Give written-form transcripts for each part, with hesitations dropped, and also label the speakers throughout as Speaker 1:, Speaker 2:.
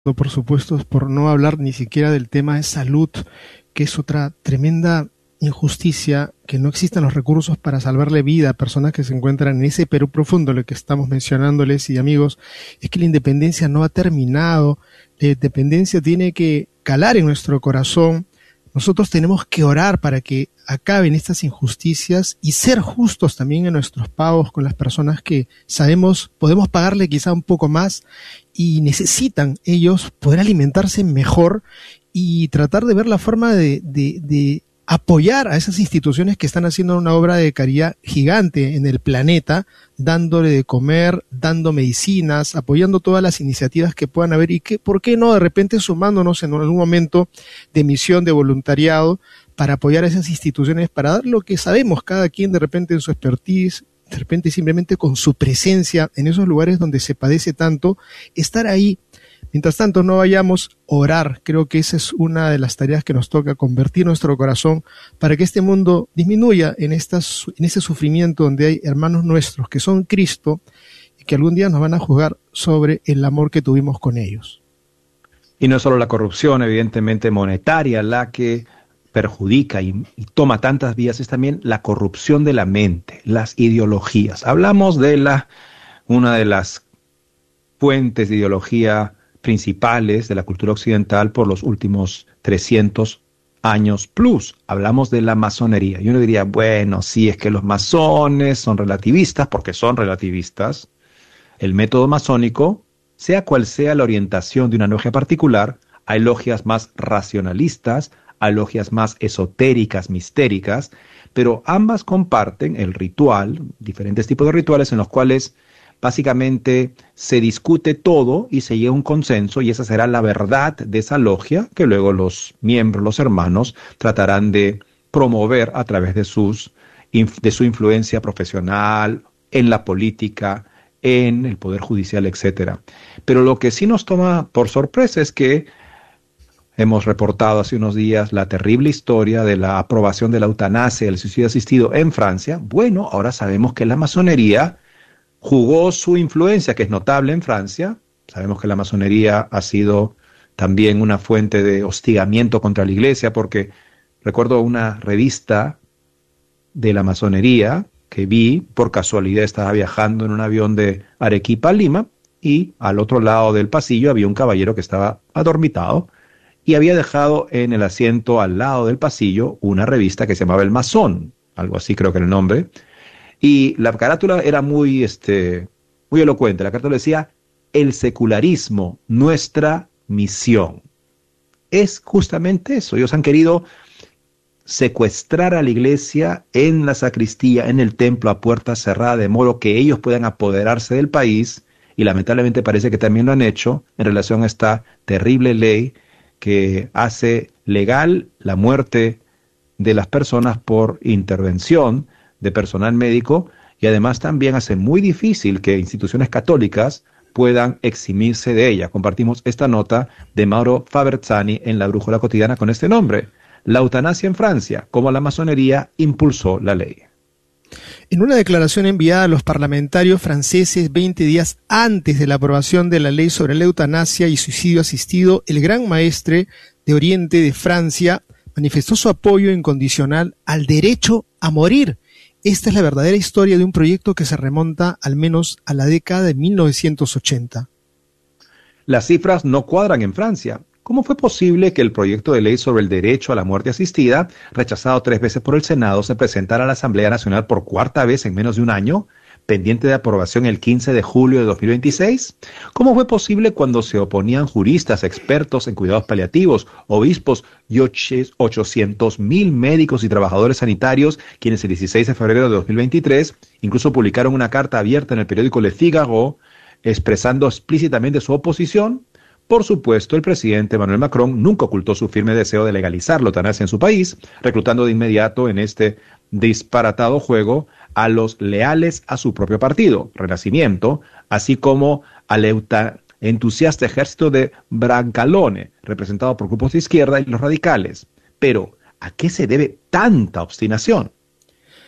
Speaker 1: por supuesto, por no hablar ni siquiera del tema de salud, que es otra tremenda injusticia, que no existan los recursos para salvarle vida a personas que se encuentran en ese Perú profundo, lo que estamos mencionándoles y amigos, es que la independencia no ha terminado, la independencia tiene que calar en nuestro corazón. Nosotros tenemos que orar para que acaben estas injusticias y ser justos también en nuestros pagos con las personas que sabemos podemos pagarle quizá un poco más y necesitan ellos poder alimentarse mejor y tratar de ver la forma de apoyar a esas instituciones que están haciendo una obra de caridad gigante en el planeta, dándole de comer, dando medicinas, apoyando todas las iniciativas que puedan haber y que, ¿por qué no?, de repente sumándonos en algún momento de misión, de voluntariado, para apoyar a esas instituciones, para dar lo que sabemos cada quien de repente en su expertise, de repente simplemente con su presencia en esos lugares donde se padece tanto, estar ahí. Mientras tanto, no vayamos a orar. Creo que esa es una de las tareas que nos toca, convertir nuestro corazón para que este mundo disminuya en ese sufrimiento donde hay hermanos nuestros que son Cristo y que algún día nos van a juzgar sobre el amor que tuvimos con ellos.
Speaker 2: Y no es solo la corrupción, evidentemente, monetaria la que perjudica y toma tantas vías, es también la corrupción de la mente, las ideologías. Hablamos de una de las fuentes de ideología principales de la cultura occidental por los últimos 300 años plus. Hablamos de la masonería. Y uno diría, bueno, sí, es que los masones son relativistas, porque son relativistas. El método masónico, sea cual sea la orientación de una logia particular, hay logias más racionalistas, hay logias más esotéricas, mistéricas, pero ambas comparten el ritual, diferentes tipos de rituales en los cuales básicamente se discute todo y se llega a un consenso y esa será la verdad de esa logia que luego los miembros, los hermanos, tratarán de promover a través de su influencia profesional, en la política, en el poder judicial, etcétera. Pero lo que sí nos toma por sorpresa es que hemos reportado hace unos días la terrible historia de la aprobación de la eutanasia y el suicidio asistido en Francia. Bueno, ahora sabemos que la masonería jugó su influencia, que es notable en Francia. Sabemos que la masonería ha sido también una fuente de hostigamiento contra la iglesia, porque recuerdo una revista de la masonería que vi, por casualidad estaba viajando en un avión de Arequipa a Lima, y al otro lado del pasillo había un caballero que estaba adormitado, y había dejado en el asiento al lado del pasillo una revista que se llamaba El Masón, algo así creo que era el nombre. Y la carátula era muy elocuente. La carátula decía, el secularismo, nuestra misión. Es justamente eso. Ellos han querido secuestrar a la iglesia en la sacristía, en el templo, a puerta cerrada, de modo que ellos puedan apoderarse del país. Y lamentablemente parece que también lo han hecho en relación a esta terrible ley que hace legal la muerte de las personas por intervención de personal médico, y además también hace muy difícil que instituciones católicas puedan eximirse de ella. Compartimos esta nota de Mauro Faberzani en La Brújula Cotidiana con este nombre: La eutanasia en Francia, cómo la masonería impulsó la ley.
Speaker 1: En una declaración enviada a los parlamentarios franceses 20 días antes de la aprobación de la ley sobre la eutanasia y suicidio asistido, el gran maestre de Oriente de Francia manifestó su apoyo incondicional al derecho a morir. Esta es la verdadera historia de un proyecto que se remonta al menos a la década de 1980.
Speaker 2: Las cifras no cuadran en Francia. ¿Cómo fue posible que el proyecto de ley sobre el derecho a la muerte asistida, rechazado 3 veces por el Senado, se presentara a la Asamblea Nacional por 4ª vez en menos de un año, pendiente de aprobación el 15 de julio de 2026? ¿Cómo fue posible cuando se oponían juristas, expertos en cuidados paliativos, obispos y 800,000 médicos y trabajadores sanitarios, quienes el 16 de febrero de 2023 incluso publicaron una carta abierta en el periódico Le Figaro expresando explícitamente su oposición? Por supuesto, el presidente Emmanuel Macron nunca ocultó su firme deseo de legalizar la eutanasia en su país, reclutando de inmediato en este disparatado juego a los leales a su propio partido, Renacimiento, así como al entusiasta ejército de Brancalone, representado por grupos de izquierda y los radicales. Pero, ¿a qué se debe tanta obstinación?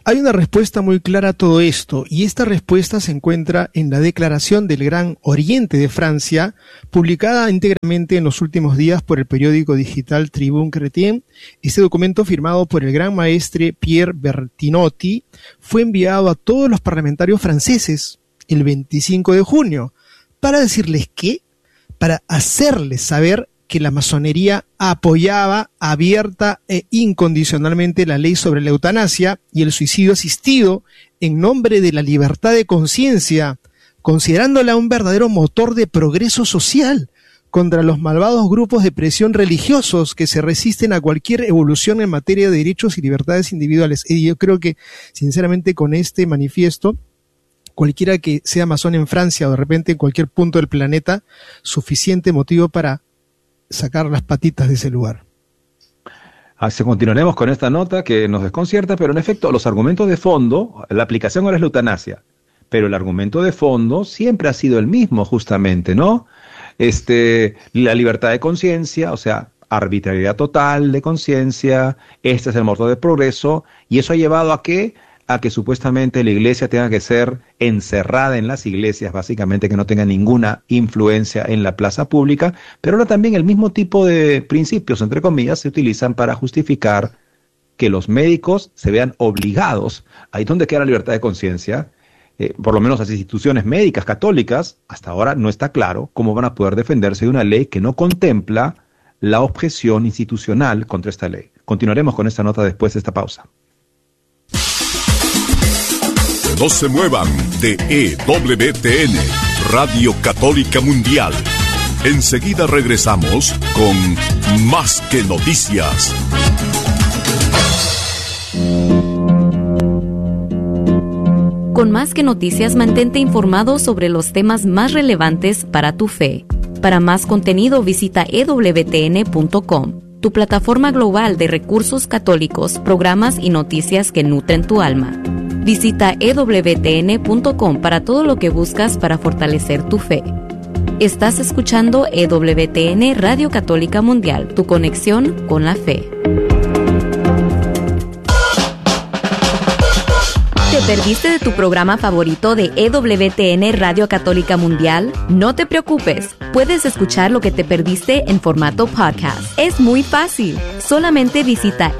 Speaker 1: Hay una respuesta muy clara a todo esto, y esta respuesta se encuentra en la Declaración del Gran Oriente de Francia, publicada íntegramente en los últimos días por el periódico digital Tribune Chrétien. Este documento, firmado por el gran maestre Pierre Bertinotti, fue enviado a todos los parlamentarios franceses el 25 de junio, para decirles que, para hacerles saber que la masonería apoyaba abierta e incondicionalmente la ley sobre la eutanasia y el suicidio asistido en nombre de la libertad de conciencia, considerándola un verdadero motor de progreso social contra los malvados grupos de presión religiosos que se resisten a cualquier evolución en materia de derechos y libertades individuales. Y yo creo que, sinceramente, con este manifiesto, cualquiera que sea masón en Francia o de repente en cualquier punto del planeta, suficiente motivo para sacar las patitas de ese lugar.
Speaker 2: Así continuaremos con esta nota que nos desconcierta, pero en efecto los argumentos de fondo, la aplicación ahora es la eutanasia, pero el argumento de fondo siempre ha sido el mismo justamente, ¿no? La libertad de conciencia, o sea, arbitrariedad total de conciencia, este es el motor de progreso, y eso ha llevado a que supuestamente la iglesia tenga que ser encerrada en las iglesias, básicamente que no tenga ninguna influencia en la plaza pública, pero ahora también el mismo tipo de principios, entre comillas, se utilizan para justificar que los médicos se vean obligados, ahí donde queda la libertad de conciencia, por lo menos las instituciones médicas católicas, hasta ahora no está claro cómo van a poder defenderse de una ley que no contempla la objeción institucional contra esta ley. Continuaremos con esta nota después de esta pausa.
Speaker 3: No se muevan de EWTN, Radio Católica Mundial. Enseguida regresamos con Más que Noticias.
Speaker 4: Con Más que Noticias, mantente informado sobre los temas más relevantes para tu fe. Para más contenido, visita EWTN.com, tu plataforma global de recursos católicos, programas y noticias que nutren tu alma. Visita EWTN.com para todo lo que buscas para fortalecer tu fe. Estás escuchando EWTN Radio Católica Mundial, tu conexión con la fe. ¿Te perdiste de tu programa favorito de EWTN Radio Católica Mundial? No te preocupes, puedes escuchar lo que te perdiste en formato podcast. Es muy fácil. Solamente visita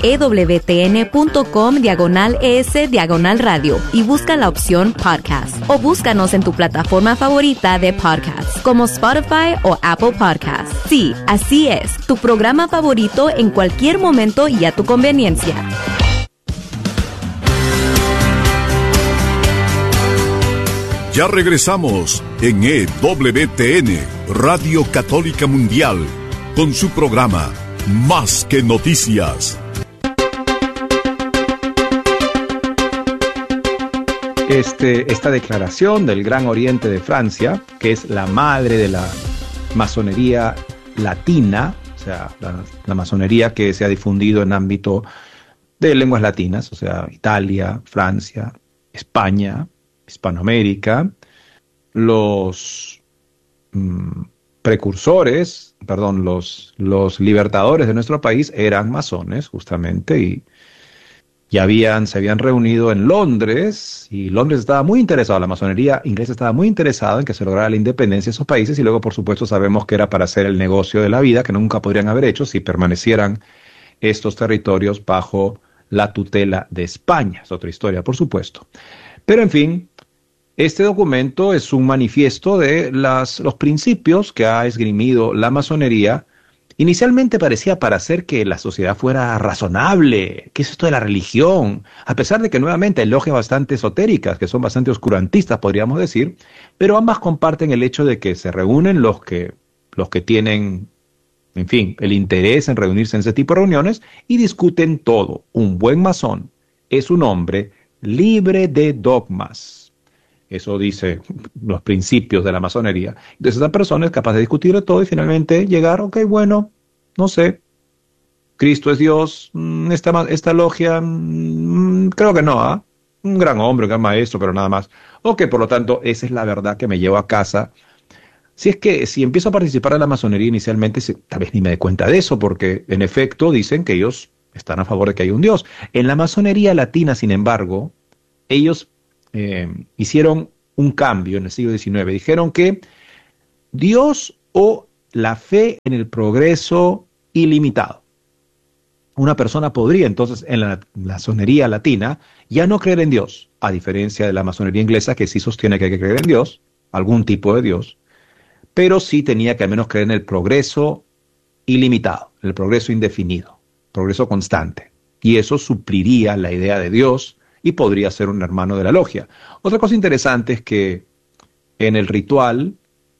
Speaker 4: ewtn.com/ES/radio y busca la opción podcast. O búscanos en tu plataforma favorita de podcast, como Spotify o Apple Podcasts. Sí, así es, tu programa favorito en cualquier momento y a tu conveniencia.
Speaker 3: Ya regresamos en EWTN, Radio Católica Mundial, con su programa Más que Noticias.
Speaker 2: Esta declaración del Gran Oriente de Francia, que es la madre de la masonería latina, o sea, la masonería que se ha difundido en ámbito de lenguas latinas, o sea, Italia, Francia, España, Hispanoamérica, los libertadores de nuestro país eran masones, justamente, y se habían reunido en Londres, y Londres estaba muy interesado, la masonería inglesa estaba muy interesada en que se lograra la independencia de esos países, y luego, por supuesto, sabemos que era para hacer el negocio de la vida, que nunca podrían haber hecho si permanecieran estos territorios bajo la tutela de España. Es otra historia, por supuesto. Pero, en fin, este documento es un manifiesto de los principios que ha esgrimido la masonería. Inicialmente parecía para hacer que la sociedad fuera razonable. ¿Qué es esto de la religión? A pesar de que nuevamente hay logias bastante esotéricas, que son bastante oscurantistas, podríamos decir, pero ambas comparten el hecho de que se reúnen los que tienen, en fin, el interés en reunirse en ese tipo de reuniones y discuten todo. Un buen masón es un hombre libre de dogmas. Eso dice los principios de la masonería. Entonces esa persona es capaz de discutir de todo y finalmente llegar, ok, bueno, no sé, Cristo es Dios, esta logia, creo que no, ¿ah? Un gran hombre, un gran maestro, pero nada más. Ok, por lo tanto, esa es la verdad que me llevo a casa. Si empiezo a participar de la masonería inicialmente, tal vez ni me dé cuenta de eso, porque en efecto dicen que ellos están a favor de que haya un Dios. En la masonería latina, sin embargo, ellos hicieron un cambio en el siglo XIX. Dijeron que Dios o la fe en el progreso ilimitado. Una persona podría entonces en la masonería latina ya no creer en Dios, a diferencia de la masonería inglesa que sí sostiene que hay que creer en Dios, algún tipo de Dios, pero sí tenía que al menos creer en el progreso ilimitado, el progreso indefinido, progreso constante. Y eso supliría la idea de Dios y podría ser un hermano de la logia. Otra cosa interesante es que en el ritual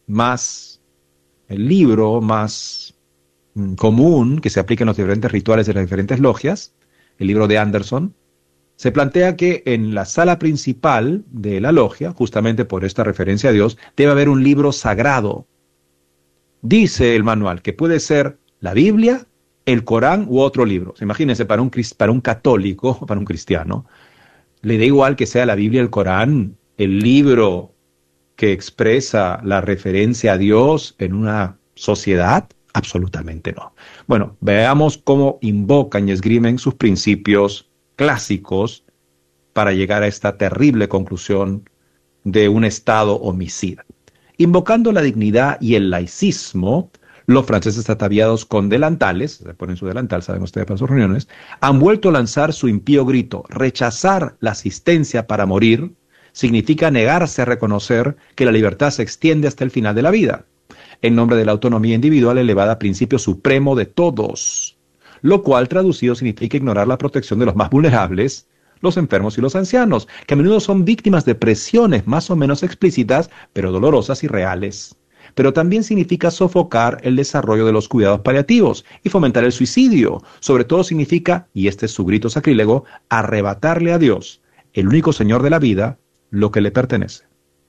Speaker 2: el libro más común que se aplica en los diferentes rituales de las diferentes logias, el libro de Anderson, se plantea que en la sala principal de la logia, justamente por esta referencia a Dios, debe haber un libro sagrado. Dice el manual que puede ser la Biblia, el Corán u otro libro. Imagínense, para un católico, para un cristiano, le da igual que sea la Biblia, el Corán, el libro que expresa la referencia a Dios en una sociedad. Absolutamente no. Bueno, veamos cómo invocan y esgrimen sus principios clásicos para llegar a esta terrible conclusión de un Estado homicida. Invocando la dignidad y el laicismo, los franceses ataviados con delantales, se ponen su delantal, saben ustedes para sus reuniones, han vuelto a lanzar su impío grito. Rechazar la asistencia para morir significa negarse a reconocer que la libertad se extiende hasta el final de la vida, en nombre de la autonomía individual elevada a principio supremo de todos, lo cual traducido significa ignorar la protección de los más vulnerables, los enfermos y los ancianos, que a menudo son víctimas de presiones más o menos explícitas, pero dolorosas y reales. Pero también significa sofocar el desarrollo de los cuidados paliativos y fomentar el suicidio. Sobre todo significa, y este es su grito sacrílego, arrebatarle a Dios, el único Señor de la vida, lo que le pertenece.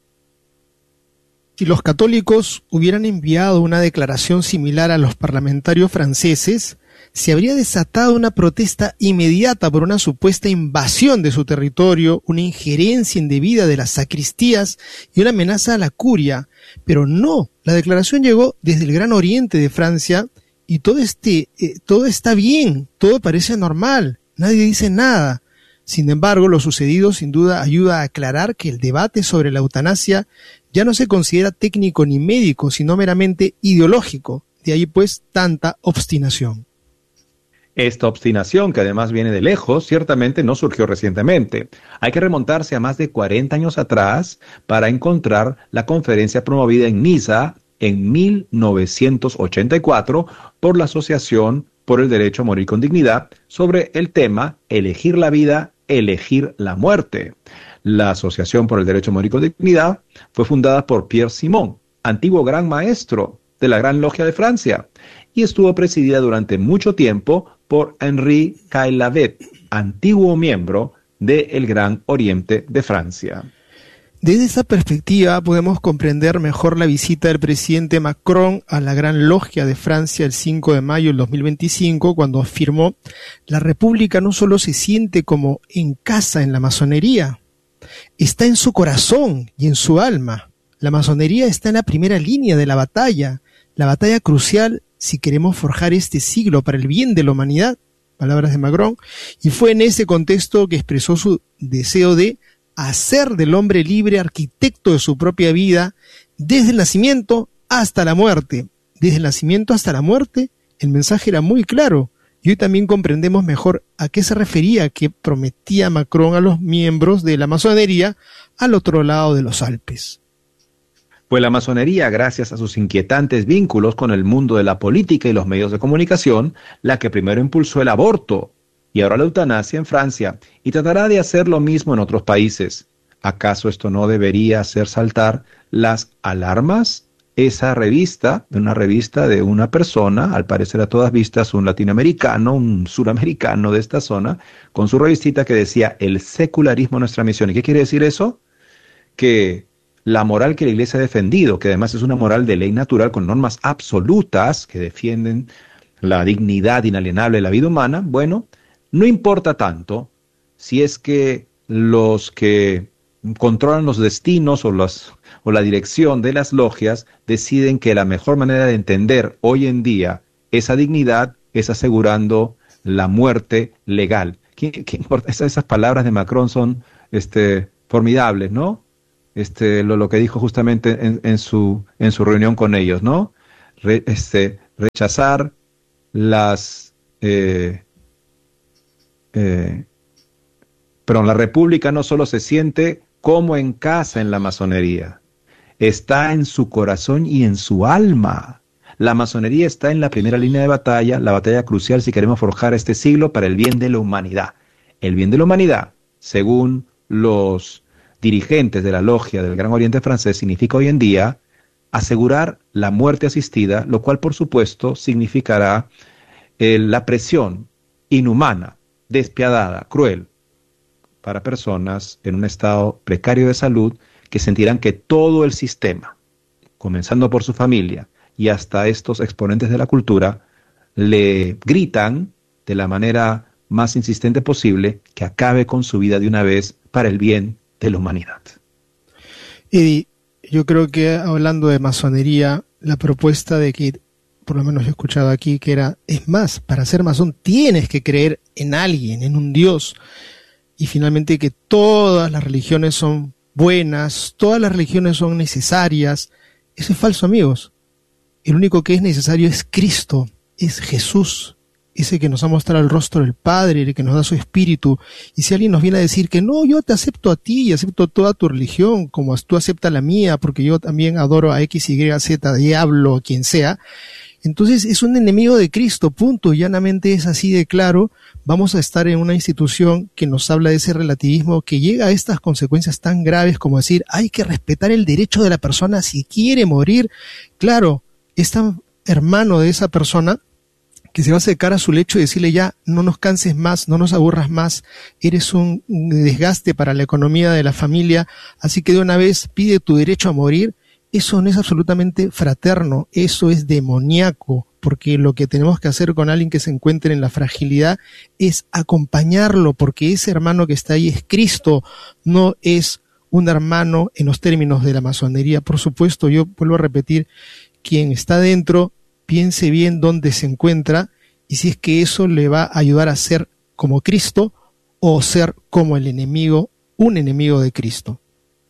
Speaker 1: Si los católicos hubieran enviado una declaración similar a los parlamentarios franceses, se habría desatado una protesta inmediata por una supuesta invasión de su territorio, una injerencia indebida de las sacristías y una amenaza a la curia. Pero no, la declaración llegó desde el Gran Oriente de Francia y todo está bien, todo parece normal, nadie dice nada. Sin embargo, lo sucedido sin duda ayuda a aclarar que el debate sobre la eutanasia ya no se considera técnico ni médico, sino meramente ideológico. De ahí pues tanta obstinación.
Speaker 2: Esta obstinación, que además viene de lejos, ciertamente no surgió recientemente. Hay que remontarse a más de 40 años atrás para encontrar la conferencia promovida en Niza en 1984 por la Asociación por el Derecho a Morir con Dignidad sobre el tema Elegir la vida, elegir la muerte. La Asociación por el Derecho a Morir con Dignidad fue fundada por Pierre Simon, antiguo gran maestro de la Gran Logia de Francia, y estuvo presidida durante mucho tiempo por Henri Caillavet, antiguo miembro del Gran Oriente de Francia.
Speaker 1: Desde esa perspectiva podemos comprender mejor la visita del presidente Macron a la Gran Logia de Francia el 5 de mayo del 2025, cuando afirmó: la República no solo se siente como en casa en la masonería, está en su corazón y en su alma. La masonería está en la primera línea de la batalla crucial si queremos forjar este siglo para el bien de la humanidad, palabras de Macron, y fue en ese contexto que expresó su deseo de hacer del hombre libre arquitecto de su propia vida desde el nacimiento hasta la muerte. Desde el nacimiento hasta la muerte, el mensaje era muy claro, y hoy también comprendemos mejor a qué se refería que prometía Macron a los miembros de la masonería al otro lado de los Alpes.
Speaker 2: Pues la masonería, gracias a sus inquietantes vínculos con el mundo de la política y los medios de comunicación, la que primero impulsó el aborto y ahora la eutanasia en Francia, y tratará de hacer lo mismo en otros países. ¿Acaso esto no debería hacer saltar las alarmas? Esa revista, una revista de una persona, al parecer a todas vistas un latinoamericano, un suramericano de esta zona, con su revistita que decía: el secularismo es nuestra misión. ¿Y qué quiere decir eso? Que la moral que la Iglesia ha defendido, que además es una moral de ley natural con normas absolutas que defienden la dignidad inalienable de la vida humana, bueno, no importa tanto si es que los que controlan los destinos o la dirección de las logias deciden que la mejor manera de entender hoy en día esa dignidad es asegurando la muerte legal. ¿Qué importa? Esas palabras de Macron son formidables, ¿no? Lo que dijo justamente en su reunión con ellos, ¿no? Rechazar las... la República no solo se siente como en casa en la masonería, está en su corazón y en su alma. La masonería está en la primera línea de batalla, la batalla crucial si queremos forjar este siglo para el bien de la humanidad. El bien de la humanidad, según los dirigentes de la logia del Gran Oriente francés, significa hoy en día asegurar la muerte asistida, lo cual por supuesto significará la presión inhumana, despiadada, cruel, para personas en un estado precario de salud que sentirán que todo el sistema, comenzando por su familia y hasta estos exponentes de la cultura, le gritan de la manera más insistente posible que acabe con su vida de una vez para el bien de la humanidad.
Speaker 1: Eddie, yo creo que hablando de masonería, la propuesta de que, por lo menos yo he escuchado aquí, que era, es más, para ser masón tienes que creer en alguien, en un Dios, y finalmente que todas las religiones son buenas, todas las religiones son necesarias. Eso es falso, amigos. El único que es necesario es Cristo, es Jesús, ese que nos ha mostrado el rostro del Padre, el que nos da su espíritu. Y si alguien nos viene a decir que no, yo te acepto a ti y acepto toda tu religión, como tú aceptas la mía, porque yo también adoro a X, Y, Z, diablo, a quien sea, entonces es un enemigo de Cristo, punto. Llanamente es así de claro. Vamos a estar en una institución que nos habla de ese relativismo que llega a estas consecuencias tan graves como decir, hay que respetar el derecho de la persona si quiere morir. Claro, es tan hermano de esa persona que se va a acercar a su lecho y decirle ya, no nos canses más, no nos aburras más, eres un desgaste para la economía de la familia, así que de una vez pide tu derecho a morir. Eso no es absolutamente fraterno, eso es demoníaco, porque lo que tenemos que hacer con alguien que se encuentre en la fragilidad es acompañarlo, porque ese hermano que está ahí es Cristo, no es un hermano en los términos de la masonería. Por supuesto, yo vuelvo a repetir, quien está dentro, piense bien dónde se encuentra y si es que eso le va a ayudar a ser como Cristo o ser como el enemigo, un enemigo de Cristo.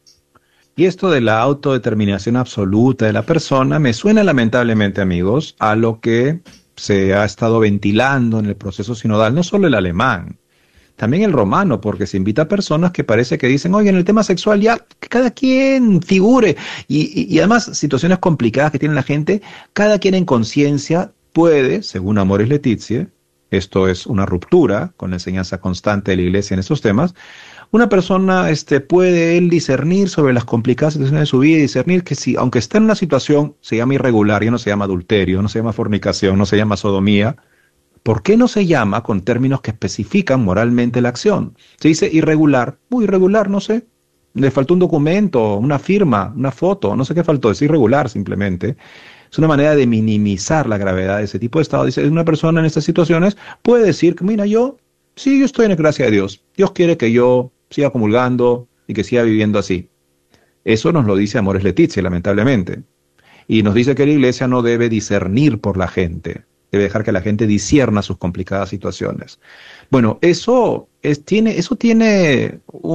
Speaker 2: Y esto de la autodeterminación absoluta de la persona me suena lamentablemente, amigos, a lo que se ha estado ventilando en el proceso sinodal, no solo el alemán, también el romano, porque se invita a personas que parece que dicen, oye, en el tema sexual ya que cada quien figure, y además situaciones complicadas que tiene la gente, cada quien en conciencia puede, según Amoris Laetitia, esto es una ruptura con la enseñanza constante de la Iglesia en estos temas, una persona puede él discernir sobre las complicadas situaciones de su vida y discernir que si, aunque está en una situación, se llama irregular, ya no se llama adulterio, no se llama fornicación, no se llama sodomía, ¿por qué no se llama con términos que especifican moralmente la acción? Se dice irregular, muy irregular, no sé, le faltó un documento, una firma, una foto, no sé qué faltó, es irregular simplemente. Es una manera de minimizar la gravedad de ese tipo de estado. Dice, una persona en estas situaciones puede decir que, mira, yo estoy en la gracia de Dios. Dios quiere que yo siga comulgando y que siga viviendo así. Eso nos lo dice Amoris Laetitia, lamentablemente. Y nos dice que la Iglesia no debe discernir por la gente, debe dejar que la gente discierna sus complicadas situaciones. Bueno, eso tiene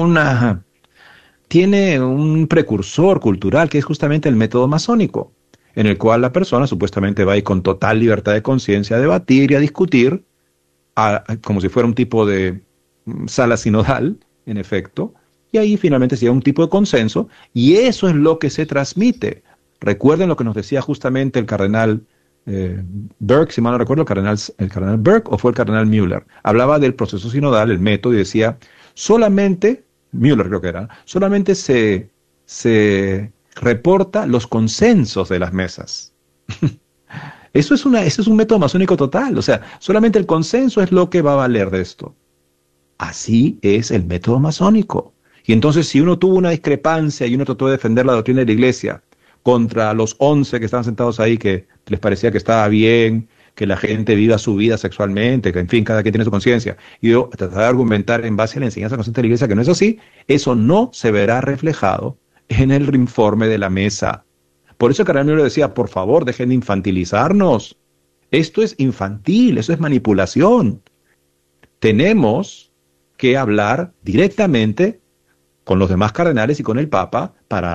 Speaker 2: un precursor cultural que es justamente el método masónico, en el cual la persona supuestamente va a ir con total libertad de conciencia a debatir y a discutir, como si fuera un tipo de sala sinodal, en efecto, y ahí finalmente se llega a un tipo de consenso, y eso es lo que se transmite. Recuerden lo que nos decía justamente el cardenal Burke, si mal no recuerdo, el cardenal Burke, o fue el cardenal Müller. Hablaba del proceso sinodal, el método, y decía, Müller creo que era, solamente se reporta los consensos de las mesas. Eso es un método masónico total, o sea, solamente el consenso es lo que va a valer de esto. Así es el método masónico. Y entonces, si uno tuvo una discrepancia y uno trató de defender la doctrina de la Iglesia contra los 11 que estaban sentados ahí, que les parecía que estaba bien, que la gente viva su vida sexualmente, que en fin, cada quien tiene su conciencia, y yo tratar de argumentar en base a la enseñanza constante de la Iglesia que no es así, eso no se verá reflejado en el informe de la mesa. Por eso el cardenal Müller decía, por favor, dejen de infantilizarnos. Esto es infantil, eso es manipulación. Tenemos que hablar directamente con los demás cardenales y con el Papa,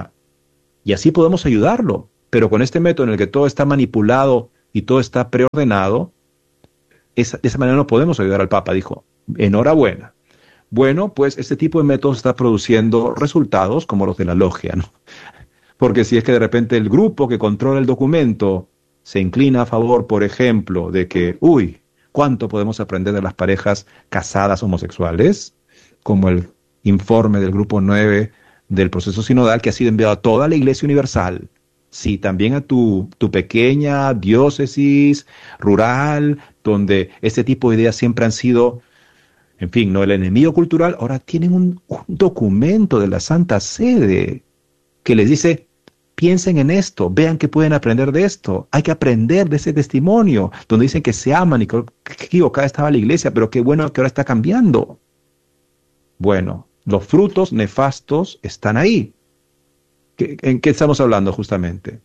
Speaker 2: y así podemos ayudarlo. Pero con este método en el que todo está manipulado y todo está preordenado, de esa manera no podemos ayudar al Papa, dijo. Enhorabuena. Bueno, pues este tipo de métodos está produciendo resultados como los de la logia, ¿no? Porque si es que de repente el grupo que controla el documento se inclina a favor, por ejemplo, de que, ¿cuánto podemos aprender de las parejas casadas homosexuales? Como el informe del grupo 9 del proceso sinodal que ha sido enviado a toda la Iglesia Universal. Sí, también a tu pequeña diócesis rural, donde este tipo de ideas siempre han sido, en fin, no el enemigo cultural. Ahora tienen un documento de la Santa Sede que les dice, piensen en esto, vean que pueden aprender de esto. Hay que aprender de ese testimonio, donde dicen que se aman y que equivocada estaba la Iglesia, pero qué bueno que ahora está cambiando. Bueno, los frutos nefastos están ahí. ¿En qué estamos hablando justamente?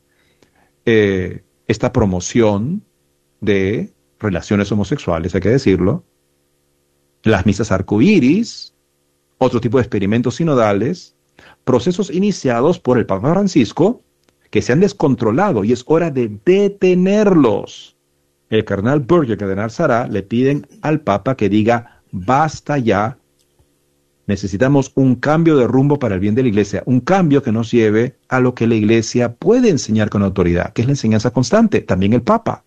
Speaker 2: Esta promoción de relaciones homosexuales, hay que decirlo, las misas arcoíris, otro tipo de experimentos sinodales, procesos iniciados por el Papa Francisco que se han descontrolado y es hora de detenerlos. El cardenal Burke y el cardenal Sarah le piden al Papa que diga, basta ya. Necesitamos un cambio de rumbo para el bien de la Iglesia, un cambio que nos lleve a lo que la Iglesia puede enseñar con autoridad, que es la enseñanza constante, también el Papa.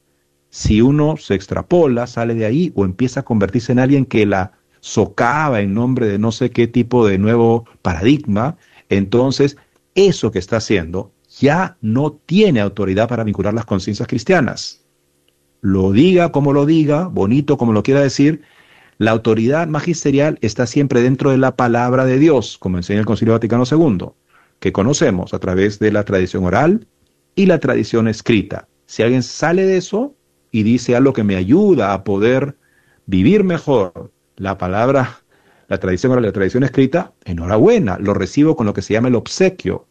Speaker 2: Si uno se extrapola, sale de ahí o empieza a convertirse en alguien que la socava en nombre de no sé qué tipo de nuevo paradigma, entonces eso que está haciendo ya no tiene autoridad para vincular las conciencias cristianas. Lo diga como lo diga, bonito como lo quiera decir, la autoridad magisterial está siempre dentro de la palabra de Dios, como enseña el Concilio Vaticano II, que conocemos a través de la tradición oral y la tradición escrita. Si alguien sale de eso y dice algo que me ayuda a poder vivir mejor la palabra, la tradición oral y la tradición escrita, enhorabuena, lo recibo con lo que se llama el obsequio.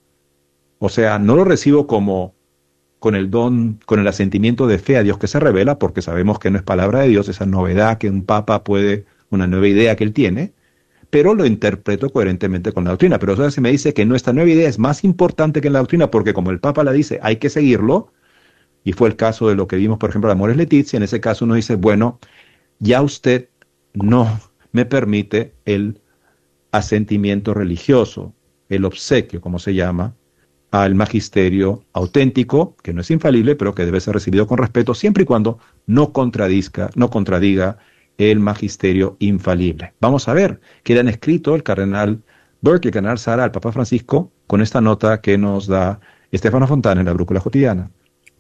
Speaker 2: O sea, no lo recibo como con el don, con el asentimiento de fe a Dios que se revela, porque sabemos que no es palabra de Dios, esa novedad que un papa puede, una nueva idea que él tiene, pero lo interpreto coherentemente con la doctrina. Pero eso se me dice que no, esta nueva idea es más importante que la doctrina, porque como el papa la dice, hay que seguirlo, y fue el caso de lo que vimos, por ejemplo, de Amoris Laetitia. En ese caso uno dice, bueno, ya usted no me permite el asentimiento religioso, el obsequio, como se llama, al magisterio auténtico, que no es infalible, pero que debe ser recibido con respeto, siempre y cuando no contradiga el magisterio infalible. Vamos a ver qué le han escrito el cardenal Burke y el cardenal Sarah al Papa Francisco con esta nota que nos da Stefano Fontana en la Brújula Cotidiana.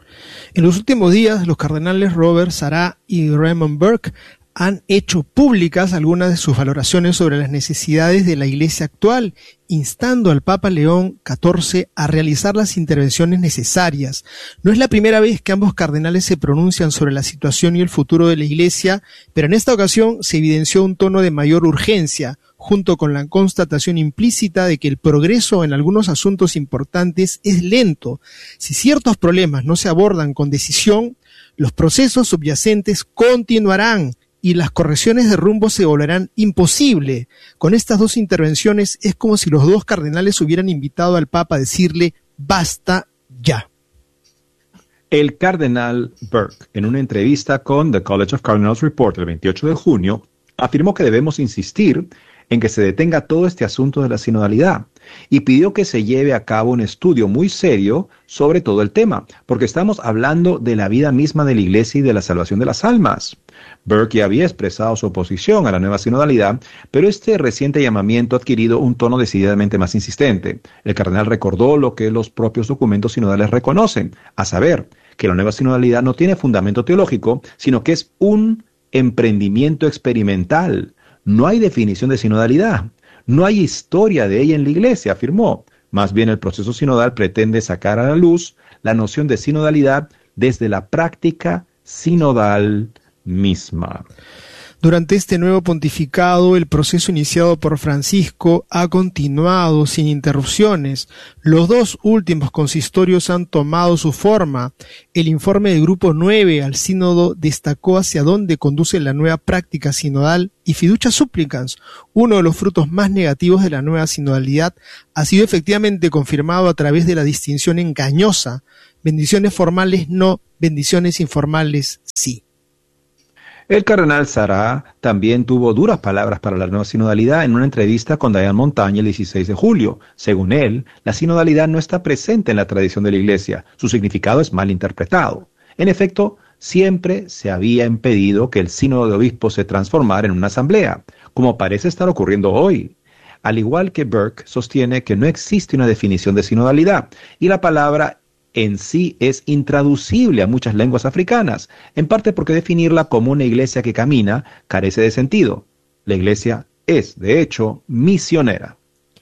Speaker 1: En los últimos días, los cardenales Robert Sarah y Raymond Burke han hecho públicas algunas de sus valoraciones sobre las necesidades de la Iglesia actual, instando al Papa León XIV a realizar las intervenciones necesarias. No es la primera vez que ambos cardenales se pronuncian sobre la situación y el futuro de la Iglesia, pero en esta ocasión se evidenció un tono de mayor urgencia, junto con la constatación implícita de que el progreso en algunos asuntos importantes es lento. Si ciertos problemas no se abordan con decisión, los procesos subyacentes continuarán y las correcciones de rumbo se volverán imposible. Con estas dos intervenciones es como si los dos cardenales hubieran invitado al Papa a decirle basta ya.
Speaker 2: El cardenal Burke, en una entrevista con The College of Cardinals Report el 28 de junio, afirmó que debemos insistir en que se detenga todo este asunto de la sinodalidad y pidió que se lleve a cabo un estudio muy serio sobre todo el tema, porque estamos hablando de la vida misma de la Iglesia y de la salvación de las almas. Burke ya había expresado su oposición a la nueva sinodalidad, pero este reciente llamamiento ha adquirido un tono decididamente más insistente. El cardenal recordó lo que los propios documentos sinodales reconocen, a saber, que la nueva sinodalidad no tiene fundamento teológico, sino que es un emprendimiento experimental. No hay definición de sinodalidad, no hay historia de ella en la Iglesia, afirmó. Más bien el proceso sinodal pretende sacar a la luz la noción de sinodalidad desde la práctica sinodal misma.
Speaker 1: Durante este nuevo pontificado, el proceso iniciado por Francisco ha continuado sin interrupciones. Los dos últimos consistorios han tomado su forma. El informe del Grupo 9 al Sínodo destacó hacia dónde conduce la nueva práctica sinodal y Fiducia Supplicans. Uno de los frutos más negativos de la nueva sinodalidad ha sido efectivamente confirmado a través de la distinción engañosa: bendiciones formales no, bendiciones informales sí.
Speaker 2: El cardenal Sará también tuvo duras palabras para la nueva sinodalidad en una entrevista con Diane Montagne el 16 de julio. Según él, la sinodalidad no está presente en la tradición de la Iglesia. Su significado es mal interpretado. En efecto, siempre se había impedido que el sínodo de obispos se transformara en una asamblea, como parece estar ocurriendo hoy. Al igual que Burke, sostiene que no existe una definición de sinodalidad, y la palabra en sí es intraducible a muchas lenguas africanas, en parte porque definirla como una iglesia que camina carece de sentido. La iglesia es, de hecho, misionera.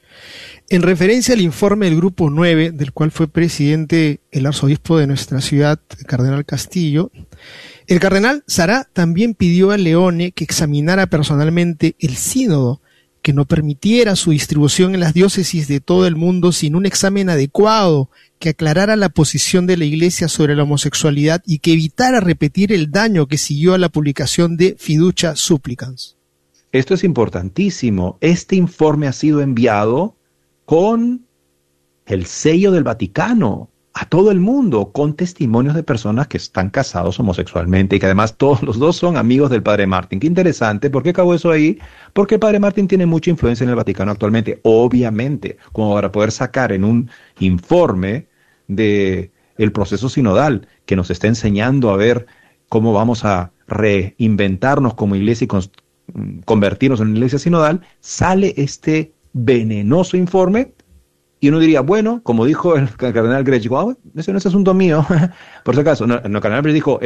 Speaker 1: En referencia al informe del Grupo 9, del cual fue presidente el arzobispo de nuestra ciudad, el cardenal Castillo, el cardenal Sará también pidió a Leone que examinara personalmente el sínodo, que no permitiera su distribución en las diócesis de todo el mundo sin un examen adecuado, que aclarara la posición de la Iglesia sobre la homosexualidad y que evitara repetir el daño que siguió a la publicación de Fiducia Supplicans.
Speaker 2: Esto es importantísimo. Este informe ha sido enviado con el sello del Vaticano a todo el mundo, con testimonios de personas que están casados homosexualmente y que además todos los dos son amigos del padre Martin. Qué interesante. ¿Por qué acabó eso ahí? Porque el padre Martin tiene mucha influencia en el Vaticano actualmente, obviamente, como para poder sacar en un informe de el proceso sinodal que nos está enseñando a ver cómo vamos a reinventarnos como iglesia y convertirnos en una iglesia sinodal, sale este venenoso informe. Y uno diría, bueno, como dijo el cardenal Grech, wow, ese no es asunto mío. Por si acaso, no, el cardenal Grech dijo,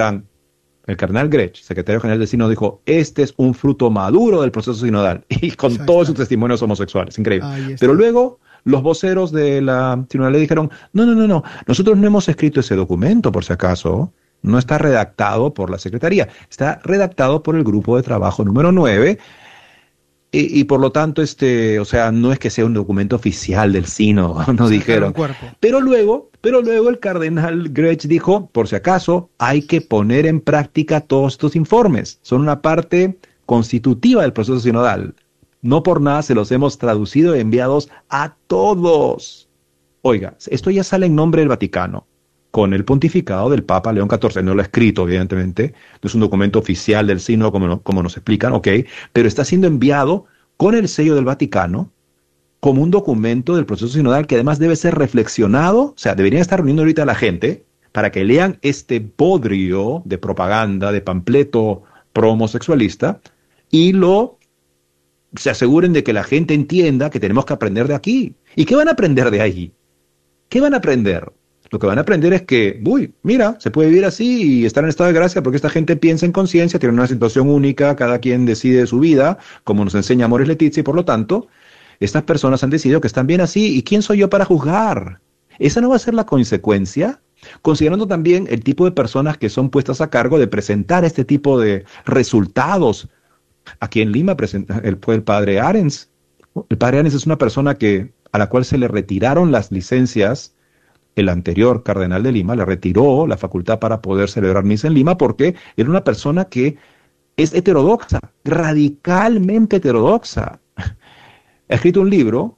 Speaker 2: el cardenal Grech, secretario general del sínodo, dijo, este es un fruto maduro del proceso sinodal. Y con todos sus testimonios homosexuales, increíble. Pero luego, los voceros de la sinodalidad dijeron, no, nosotros no hemos escrito ese documento, por si acaso. No está redactado por la secretaría, está redactado por el grupo de trabajo número 9, y por lo tanto, no es que sea un documento oficial del sínodo, nos dijeron. Pero luego el cardenal Grech dijo, por si acaso, hay que poner en práctica todos estos informes. Son una parte constitutiva del proceso sinodal. No por nada se los hemos traducido y enviados a todos. Oiga, esto ya sale en nombre del Vaticano, con el pontificado del Papa León XIV. No lo ha escrito, evidentemente, no es un documento oficial del sínodo como nos explican, ok, pero está siendo enviado con el sello del Vaticano como un documento del proceso sinodal que además debe ser reflexionado. O sea, deberían estar reuniendo ahorita a la gente para que lean este bodrio de propaganda, de panfleto pro-homosexualista y se aseguren de que la gente entienda que tenemos que aprender de aquí. ¿Y qué van a aprender de ahí? ¿Qué van a aprender? Lo que van a aprender es que, mira, se puede vivir así y estar en estado de gracia porque esta gente piensa en conciencia, tiene una situación única, cada quien decide su vida, como nos enseña Amoris Laetitia, y por lo tanto, estas personas han decidido que están bien así, ¿y quién soy yo para juzgar? ¿Esa no va a ser la consecuencia? Considerando también el tipo de personas que son puestas a cargo de presentar este tipo de resultados. Aquí en Lima fue el padre Arens. El padre Arens es una persona a la cual se le retiraron las licencias. El anterior cardenal de Lima le retiró la facultad para poder celebrar misa en Lima porque era una persona que es heterodoxa, radicalmente heterodoxa. Ha escrito un libro,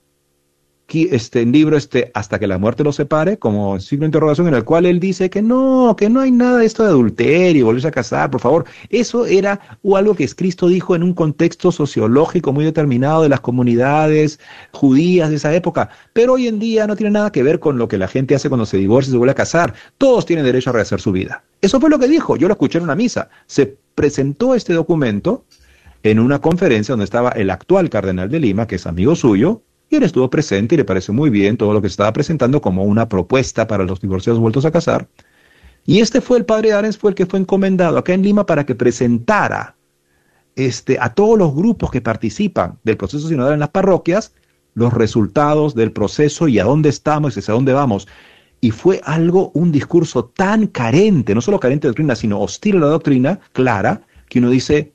Speaker 2: Hasta que la muerte los separe, como signo de interrogación, en el cual él dice que no hay nada de esto de adulterio, volverse a casar, por favor. Eso era algo que Cristo dijo en un contexto sociológico muy determinado de las comunidades judías de esa época. Pero hoy en día no tiene nada que ver con lo que la gente hace cuando se divorcia y se vuelve a casar. Todos tienen derecho a rehacer su vida. Eso fue lo que dijo. Yo lo escuché en una misa. Se presentó este documento en una conferencia donde estaba el actual cardenal de Lima, que es amigo suyo, y él estuvo presente y le pareció muy bien todo lo que se estaba presentando como una propuesta para los divorciados vueltos a casar. Y el padre Arens fue el que fue encomendado acá en Lima para que presentara a todos los grupos que participan del proceso sinodal en las parroquias los resultados del proceso y a dónde estamos y hacia dónde vamos. Y fue un discurso tan carente, no solo carente de doctrina, sino hostil a la doctrina, clara, que uno dice,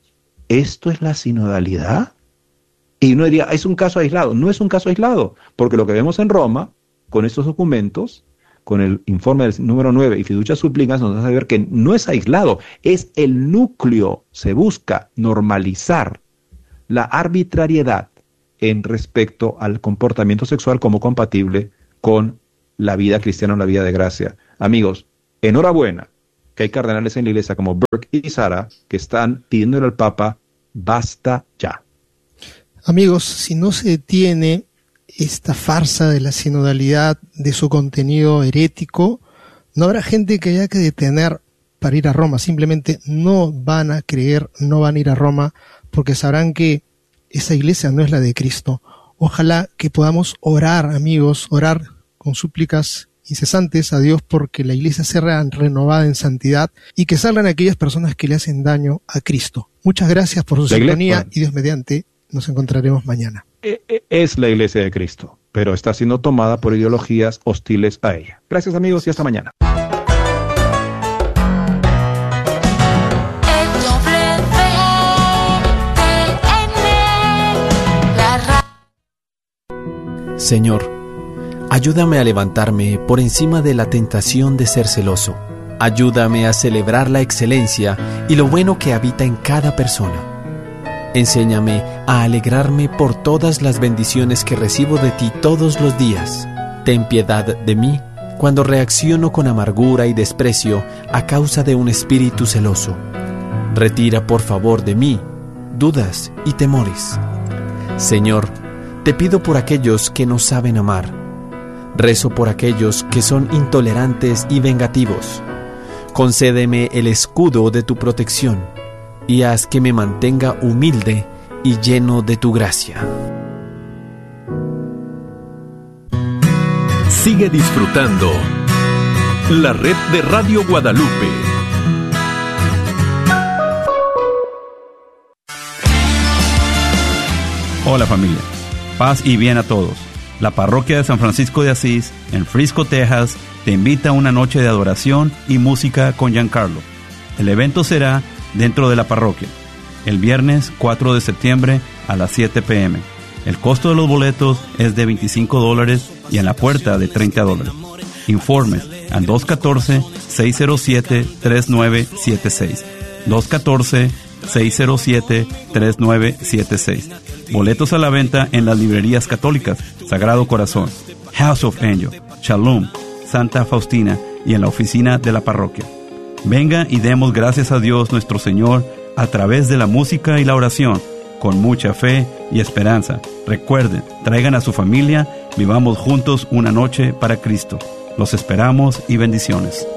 Speaker 2: ¿esto es la sinodalidad? Y uno diría, es un caso aislado. No es un caso aislado, porque lo que vemos en Roma, con estos documentos, con el informe del número 9 y fiducias súplicas, nos hace ver que no es aislado, es el núcleo. Se busca normalizar la arbitrariedad en respecto al comportamiento sexual como compatible con la vida cristiana o la vida de gracia. Amigos, enhorabuena que hay cardenales en la iglesia como Burke y Sara que están pidiéndole al Papa, basta ya.
Speaker 1: Amigos, si no se detiene esta farsa de la sinodalidad, de su contenido herético, no habrá gente que haya que detener para ir a Roma. Simplemente no van a creer, no van a ir a Roma, porque sabrán que esa iglesia no es la de Cristo. Ojalá que podamos orar, amigos, orar con súplicas incesantes a Dios porque la iglesia sea renovada en santidad y que salgan aquellas personas que le hacen daño a Cristo. Muchas gracias por su sintonía y Dios mediante nos encontraremos mañana.
Speaker 2: Es la iglesia de Cristo, pero está siendo tomada por ideologías hostiles a ella. Gracias, amigos, y hasta mañana.
Speaker 5: Señor, ayúdame a levantarme por encima de la tentación de ser celoso. Ayúdame a celebrar la excelencia y lo bueno que habita en cada persona. Enséñame a alegrarme por todas las bendiciones que recibo de ti todos los días. Ten piedad de mí cuando reacciono con amargura y desprecio a causa de un espíritu celoso. Retira por favor de mí dudas y temores. Señor, te pido por aquellos que no saben amar. Rezo por aquellos que son intolerantes y vengativos. Concédeme el escudo de tu protección y haz que me mantenga humilde y lleno de tu gracia.
Speaker 3: Sigue disfrutando la red de Radio Guadalupe.
Speaker 6: Hola familia, paz y bien a todos. La parroquia de San Francisco de Asís, en Frisco, Texas, te invita a una noche de adoración y música con Giancarlo. El evento será dentro de la parroquia, el viernes 4 de septiembre a las 7 p.m. El costo de los boletos es de $25 y en la puerta de $30. Informes al 214-607-3976. 214-607-3976. Boletos a la venta en las librerías católicas Sagrado Corazón, House of Angel, Shalom, Santa Faustina y en la oficina de la parroquia. Venga y demos gracias a Dios nuestro Señor a través de la música y la oración, con mucha fe y esperanza. Recuerden, traigan a su familia, vivamos juntos una noche para Cristo. Los esperamos y bendiciones.